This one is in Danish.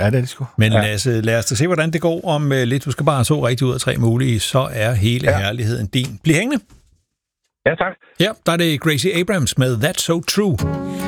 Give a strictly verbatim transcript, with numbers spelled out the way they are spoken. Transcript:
Ja, det er det sgu. Men ja. Lasse, lad os da se, hvordan det går om uh, lidt. Du skal bare have to rigtigt ud af tre mulige, så er hele ja. herligheden din. Bliv hængende. Ja, tak. Ja, der er det Gracie Abrams med That's So True.